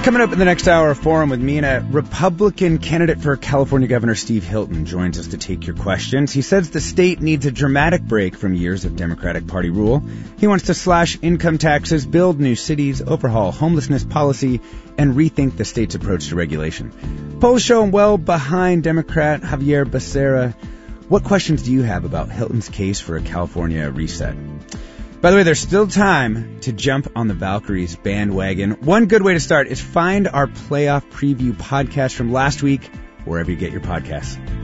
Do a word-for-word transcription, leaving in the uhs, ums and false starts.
Coming up in the next hour of Forum with Mina, Republican candidate for California Governor Steve Hilton joins us to take your questions. He says the state needs a dramatic break from years of Democratic Party rule. He wants to slash income taxes, build new cities, overhaul homelessness policy, and rethink the state's approach to regulation. Polls show him well behind Democrat Javier Becerra. What questions do you have about Hilton's case for a California reset? By the way, there's still time to jump on the Valkyries bandwagon. One good way to start is find our playoff preview podcast from last week, wherever you get your podcasts.